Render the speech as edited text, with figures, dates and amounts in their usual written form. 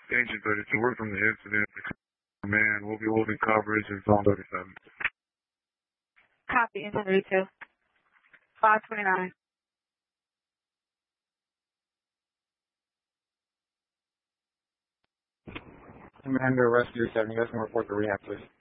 Agent 32, word from the incident. Man, we'll be holding coverage in Zone 37. Copy, Agent 32. 529. Commander, Rescue 7, you guys can report the rehab, please.